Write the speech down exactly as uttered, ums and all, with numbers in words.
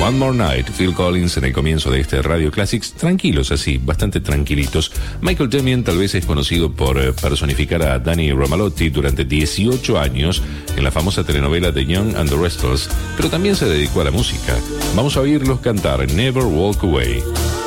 One More Night, Phil Collins en el comienzo de este Radio Classics, tranquilos así, bastante tranquilitos. Michael Damian tal vez es conocido por eh, personificar a Danny Romalotti durante dieciocho años en la famosa telenovela The Young and the Restless, pero también se dedicó a la música. Vamos a oírlos cantar Never Walk Away.